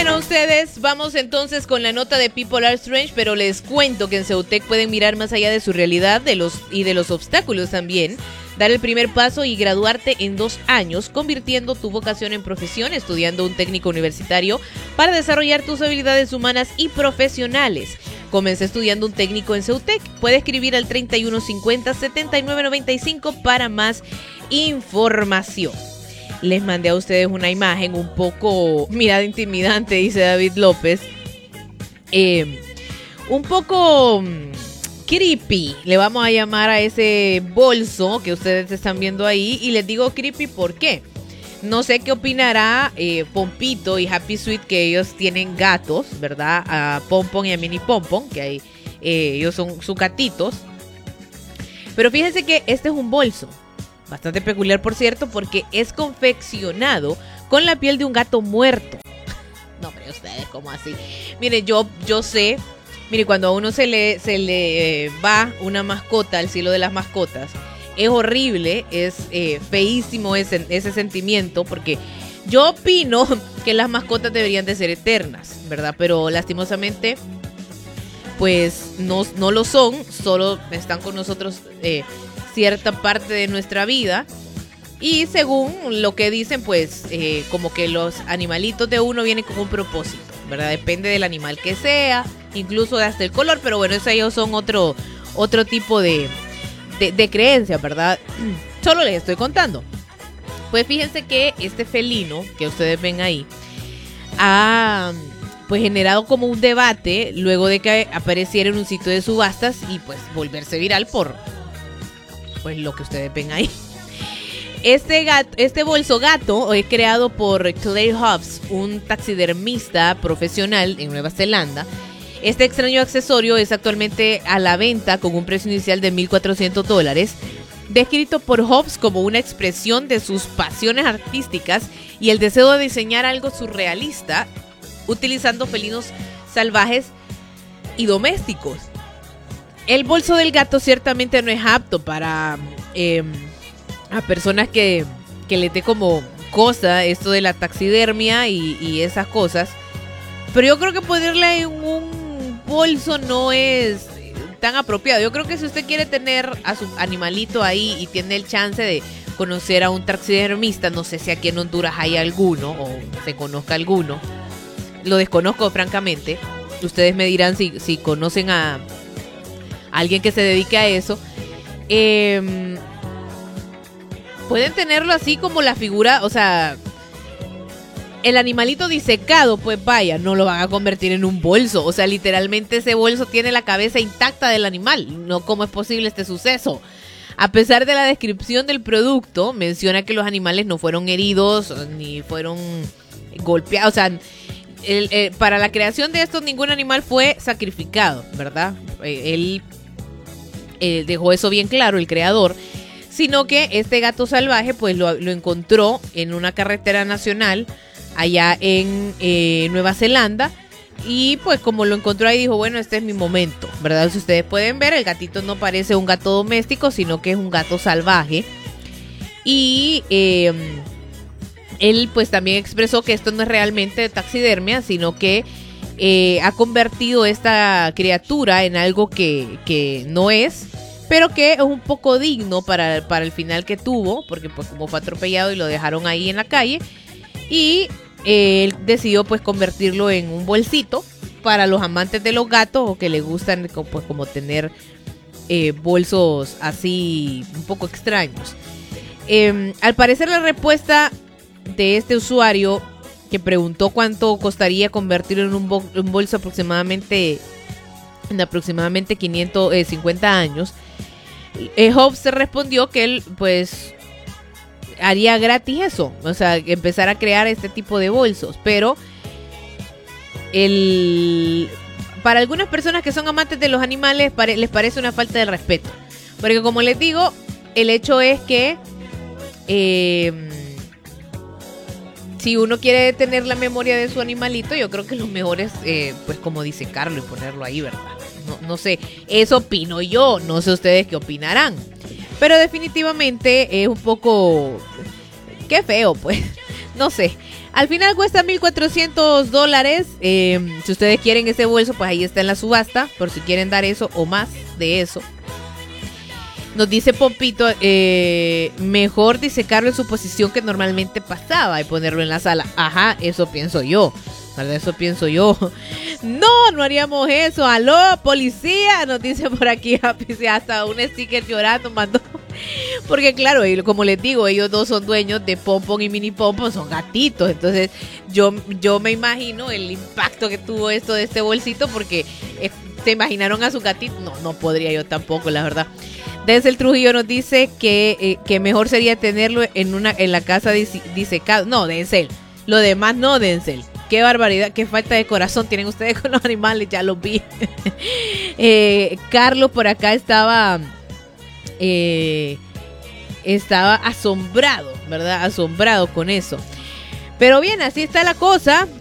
Bueno, ustedes, vamos entonces con la nota de People Are Strange, pero les cuento que en Ceutec pueden mirar más allá de su realidad de los obstáculos también, dar el primer paso y graduarte en 2 años, convirtiendo tu vocación en profesión, estudiando un técnico universitario para desarrollar tus habilidades humanas y profesionales. Comencé estudiando un técnico en Ceutec. Puede escribir al 3150-7995 para más información. Les mandé a ustedes una imagen un poco, mirada intimidante, dice David López. Un poco creepy, le vamos a llamar a ese bolso que ustedes están viendo ahí. Y les digo creepy, ¿por qué? No sé qué opinará Pompito y Happy Sweet, que ellos tienen gatos, ¿verdad? A Pompon y a Mini Pompon, que hay, ellos son sus gatitos. Pero fíjense que este es un bolso. Bastante peculiar, por cierto, porque es confeccionado con la piel de un gato muerto. No, pero ustedes, ¿cómo así? Mire, yo sé, mire, cuando a uno se le va una mascota al cielo de las mascotas, es horrible, es feísimo ese sentimiento, porque yo opino que las mascotas deberían de ser eternas, ¿verdad? Pero lastimosamente, pues no lo son, solo están con nosotros cierta parte de nuestra vida. Y según lo que dicen, pues como que los animalitos de uno vienen con un propósito, ¿verdad? Depende del animal que sea, incluso hasta el color, pero bueno, esos son otro tipo de creencias, ¿verdad? Solo les estoy contando. Pues fíjense que este felino que ustedes ven ahí ha pues generado como un debate luego de que apareciera en un sitio de subastas y pues volverse viral por pues lo que ustedes ven ahí. Este bolso gato es creado por Clay Hobbs, un taxidermista profesional en Nueva Zelanda. Este extraño accesorio es actualmente a la venta con un precio inicial de $1,400, descrito por Hobbs como una expresión de sus pasiones artísticas y el deseo de diseñar algo surrealista utilizando felinos salvajes y domésticos. El bolso del gato ciertamente no es apto para a personas que les dé como cosa esto de la taxidermia y esas cosas. Pero yo creo que ponerle un bolso no es tan apropiado. Yo creo que si usted quiere tener a su animalito ahí y tiene el chance de conocer a un taxidermista, no sé si aquí en Honduras hay alguno o se conozca alguno. Lo desconozco francamente. Ustedes me dirán si conocen a alguien que se dedique a eso. Pueden tenerlo así como la figura, o sea, el animalito disecado, pues vaya, no lo van a convertir en un bolso. O sea, literalmente ese bolso tiene la cabeza intacta del animal. No, ¿cómo es posible este suceso? A pesar de la descripción del producto, menciona que los animales no fueron heridos ni fueron golpeados. O sea, para la creación de esto ningún animal fue sacrificado, ¿verdad? Él dejó eso bien claro, el creador. Sino que este gato salvaje pues lo encontró en una carretera nacional allá en Nueva Zelanda. Y pues como lo encontró ahí dijo, bueno, este es mi momento, ¿verdad? Si ustedes pueden ver, el gatito no parece un gato doméstico, sino que es un gato salvaje. Y él pues también expresó que esto no es realmente taxidermia, sino que ha convertido esta criatura en algo que no es, pero que es un poco digno para el final que tuvo, porque pues como fue atropellado y lo dejaron ahí en la calle, y él decidió pues convertirlo en un bolsito para los amantes de los gatos o que les gustan pues como tener bolsos así un poco extraños. Al parecer la respuesta de este usuario que preguntó cuánto costaría convertirlo en un bolso en aproximadamente 550 años, Hobbs se respondió que él pues haría gratis eso, o sea, empezar a crear este tipo de bolsos, pero para algunas personas que son amantes de los animales les parece una falta de respeto, porque como les digo, el hecho es que si uno quiere tener la memoria de su animalito, yo creo que lo mejor es pues como disecarlo y ponerlo ahí, ¿verdad? No sé, eso opino yo, no sé ustedes qué opinarán, pero definitivamente es un poco, qué feo, pues, no sé. Al final cuesta $1,400. Si ustedes quieren ese bolso, pues ahí está en la subasta, por si quieren dar eso o más de eso. Nos dice Pompito, mejor disecarlo en su posición que normalmente pasaba y ponerlo en la sala. Ajá, eso pienso yo. Eso pienso yo. No haríamos eso. Aló, policía, nos dice por aquí. Hasta un sticker llorando mandó. Porque claro, como les digo, ellos dos son dueños de Pompón y Mini Pompón, son gatitos. Entonces yo me imagino el impacto que tuvo esto de este bolsito, porque se imaginaron a su gatito. No podría yo tampoco, la verdad. Denzel Trujillo nos dice que mejor sería tenerlo en la casa disecado. No, Denzel. Lo demás no, Denzel. Qué barbaridad, qué falta de corazón tienen ustedes con los animales, ya los vi. Carlos por acá estaba asombrado, ¿verdad? Asombrado con eso. Pero bien, así está la cosa.